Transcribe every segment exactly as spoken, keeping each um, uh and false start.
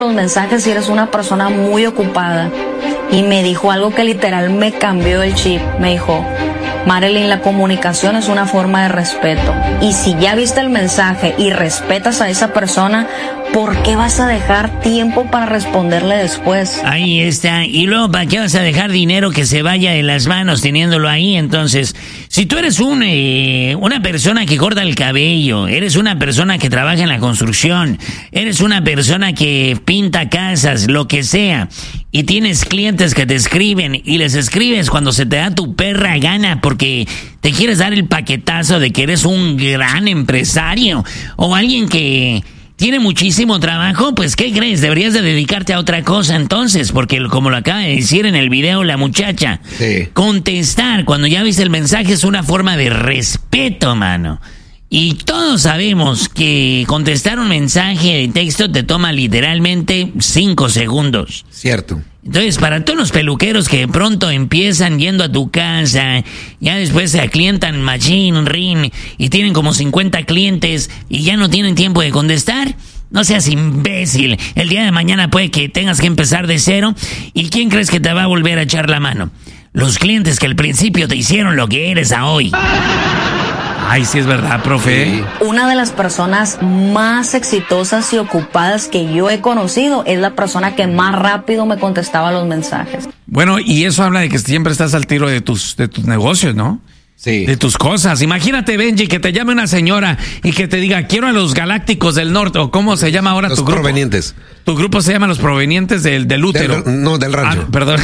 los mensajes si eres una persona muy ocupada. Y me dijo algo que literal me cambió el chip. Me dijo: Marilyn, la comunicación es una forma de respeto. Y si ya viste el mensaje y respetas a esa persona, ¿por qué vas a dejar tiempo para responderle después? Ahí está. Y luego, ¿para qué vas a dejar dinero que se vaya de las manos teniéndolo ahí? Entonces, si tú eres un, eh, una persona que corta el cabello, eres una persona que trabaja en la construcción, eres una persona que pinta casas, lo que sea, y tienes clientes que te escriben y les escribes cuando se te da tu perra gana porque te quieres dar el paquetazo de que eres un gran empresario o alguien que tiene muchísimo trabajo, pues ¿qué crees? Deberías de dedicarte a otra cosa entonces, porque como lo acaba de decir en el video la muchacha, sí. Contestar cuando ya viste el mensaje es una forma de respeto, mano. Y todos sabemos que contestar un mensaje de texto te toma literalmente cinco segundos. Cierto. Entonces, para todos los peluqueros que de pronto empiezan yendo a tu casa, ya después se aclientan machine, ring, y tienen como cincuenta clientes y ya no tienen tiempo de contestar, no seas imbécil. El día de mañana puede que tengas que empezar de cero. ¿Y quién crees que te va a volver a echar la mano? Los clientes que al principio te hicieron lo que eres a hoy. Ay, sí es verdad, profe. Sí. Una de las personas más exitosas y ocupadas que yo he conocido es la persona que más rápido me contestaba los mensajes. Bueno, y eso habla de que siempre estás al tiro de tus, de tus negocios, ¿no? Sí. De tus cosas. Imagínate, Benji, que te llame una señora y que te diga: quiero a los Galácticos del Norte, o ¿cómo se llama ahora los tu grupo? Los Provenientes. Tu grupo se llama Los Provenientes del, del Útero. Del, no, del rancho. Ah, perdón. No,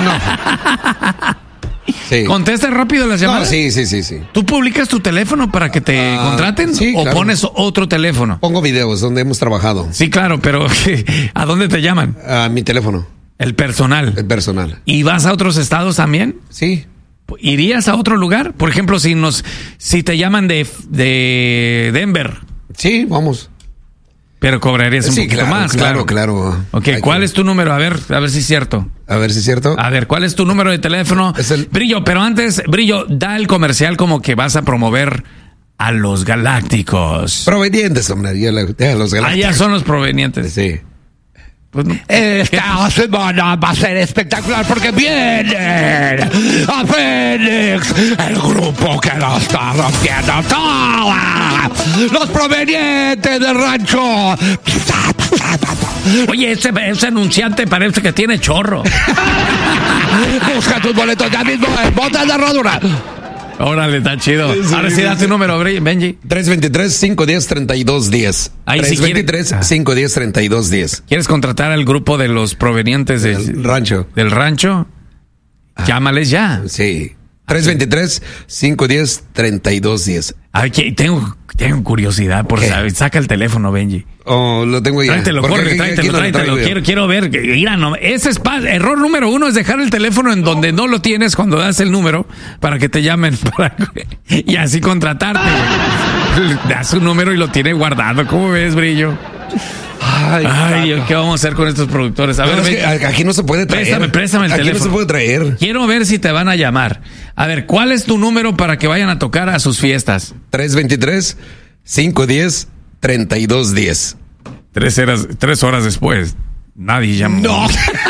ah, no. Sí. ¿Contestas rápido las llamadas? No, sí, sí, sí, sí. ¿Tú publicas tu teléfono para que te uh, contraten? Sí, ¿O claro. pones otro teléfono? Pongo videos donde hemos trabajado. Sí, claro, pero ¿a dónde te llaman? A mi teléfono. El personal. El personal. ¿Y vas a otros estados también? Sí. ¿Irías a otro lugar? Por ejemplo, si nos, si te llaman de, de Denver. Sí, vamos. Pero cobrarías un sí, poquito claro, más, claro. Claro, claro. Ok, Hay ¿cuál que... es tu número? A ver, a ver si es cierto. A ver si es cierto. A ver, ¿cuál es tu número de teléfono? Es el... Brillo, pero antes, Brillo, da el comercial como que vas a promover a los Galácticos. Provenientes, hombre, ya, la, ya los Galácticos. Ah, ya son los provenientes. Sí. Pues no. Esta semana va a ser espectacular porque viene a Phoenix, el grupo que lo está rompiendo toda. Los Provenientes del Rancho. Oye, ese, ese anunciante parece que tiene chorro. Busca tus boletos ya mismo en Botas de Herradura. Órale, está chido. Sí, Ahora sí, da tu número, Benji. tres veintitrés, cinco diez, treinta y dos diez. Ahí tres veintitrés, cinco diez, treinta y dos diez. ¿Quieres contratar al grupo de los provenientes de, del rancho? Del rancho. Ah. Llámales ya. Sí. tres veintitrés, cinco diez, treinta y dos diez. Ay, que tengo, tengo curiosidad por ¿Qué? saber. Saca el teléfono, Benji. Oh, lo tengo ya. Tráetelo, corre, tráetelo, tráetelo. Quiero, quiero ver. Mira, no, ese es pa- error número uno es dejar el teléfono en donde no lo tienes cuando das el número para que te llamen para, y así contratarte. Das un número y lo tiene guardado. ¿Cómo ves, Brillo? Ay, Ay ¿qué vamos a hacer con estos productores? A no, ver, es que aquí no se puede traer. Préstame, préstame el aquí teléfono. Aquí no se puede traer. Quiero ver si te van a llamar. A ver, ¿cuál es tu número para que vayan a tocar a sus fiestas? tres veintitrés, cinco diez, treinta y dos diez. Tres horas, tres horas después, nadie llamó. No.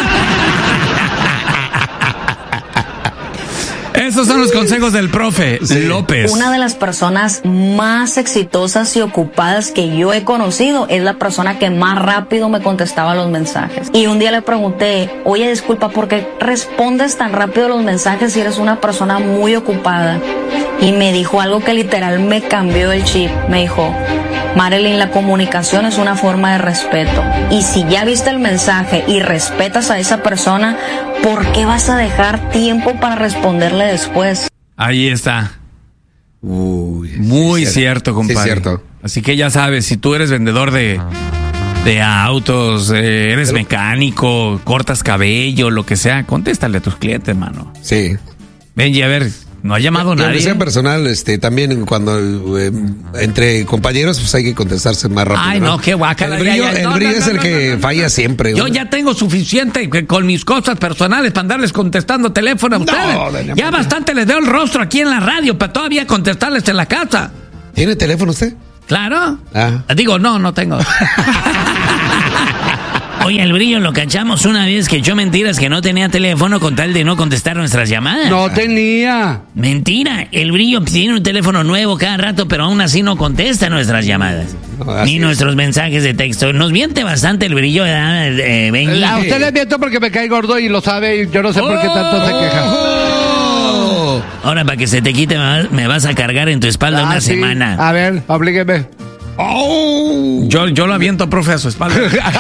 Esos son los consejos del profe sí. López. Una de las personas más exitosas y ocupadas que yo he conocido es la persona que más rápido me contestaba los mensajes. Y un día le pregunté: oye, disculpa, ¿por qué respondes tan rápido los mensajes si eres una persona muy ocupada? Y me dijo algo que literal me cambió el chip. Me dijo: Marilyn, la comunicación es una forma de respeto. Y si ya viste el mensaje y respetas a esa persona, ¿por qué vas a dejar tiempo para responderle después? Ahí está. Uy, Muy sí, cierto, compadre. Sí, cierto. Así que ya sabes, si tú eres vendedor de, de autos, eh, eres Pero... mecánico, cortas cabello, lo que sea, contéstale a tus clientes, mano. Sí. Benji, a ver... No ha llamado la, nadie. La visión personal, este, también cuando eh, entre compañeros, pues hay que contestarse más rápido. Ay, no, no qué guacala. El brillo, ya, ya. el No, brillo no, es no, el no, que no, no, falla no. siempre. Yo ¿no? ya tengo suficiente con mis cosas personales para andarles contestando teléfono a ustedes. No, ya bastante les veo el rostro aquí en la radio para todavía contestarles en la casa. ¿Tiene teléfono usted? Claro. Ah. Digo, no, no tengo. Oye, el Brillo lo cachamos una vez que echó mentiras que no tenía teléfono con tal de no contestar nuestras llamadas. No tenía. Mentira, el Brillo tiene un teléfono nuevo cada rato, pero aún así no contesta nuestras llamadas. No, ni es. Nuestros mensajes de texto. Nos miente bastante el Brillo, ¿verdad, eh, Benji? A usted le miento porque me cae gordo y lo sabe y yo no sé por qué tanto se queja. Oh. Ahora, para que se te quite, me vas, me vas a cargar en tu espalda Ah, una sí. semana. A ver, oblígueme. Oh. Yo, yo lo aviento, profe, a su espalda.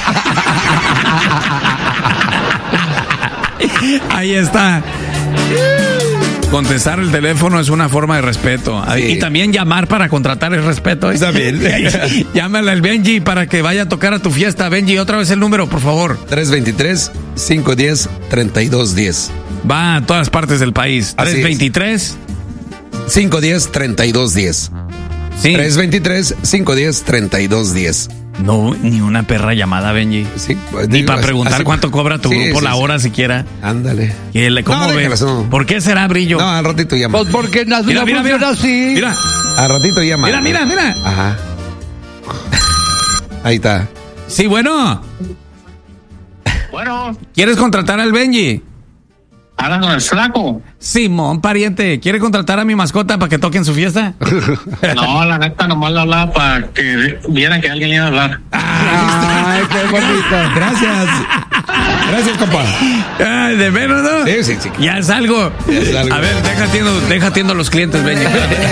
Ahí está. Contestar el teléfono es una forma de respeto. Sí. Y también llamar para contratar es respeto. ¿eh? También. Llámale al Benji para que vaya a tocar a tu fiesta. Benji, otra vez el número, por favor. tres dos tres, cinco uno cero, tres dos uno cero. Va a todas partes del país. Así tres veintitrés. cinco uno cero, tres dos uno cero. Sí. tres dos tres, cinco uno cero, tres dos uno cero. No, ni una perra llamada, Benji. Sí, pues, Ni digo, para así- preguntar así- cuánto cobra tu Sí, grupo sí, la sí. hora siquiera. Ándale. ¿Qué le- ¿Cómo No, ves? déjalas, no. ¿Por qué será, Brillo? No, al ratito llama. Pues porque nació Mira, mira, mira. así. Mira, Al ratito llama. mira, mira, mira. Ajá. Ahí está. Sí, bueno. Bueno, ¿Quieres contratar al Benji? hablan con el flaco. Simón, pariente, ¿quiere contratar a mi mascota para que toque en su fiesta? No, la neta nomás le hablaba para que vieran que alguien le iba a hablar. Ay, qué bonito. Gracias. Gracias, compa. Ay, de menos, ¿no? Sí, sí, sí. Ya salgo. Ya salgo. A ver, deja atiendo, deja atiendo a los clientes, Benji.